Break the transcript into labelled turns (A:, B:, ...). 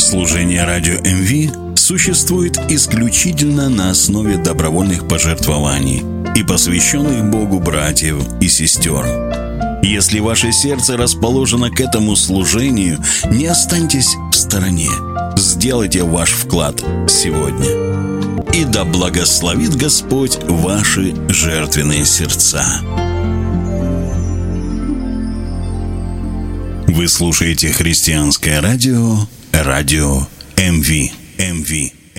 A: Служение радио МВ существует исключительно на основе добровольных пожертвований и посвященных Богу братьев и сестер. Если ваше сердце расположено к этому служению, не останьтесь в стороне. Сделайте ваш вклад сегодня. И да благословит Господь ваши жертвенные сердца. Вы слушаете христианское радио, радио МВ.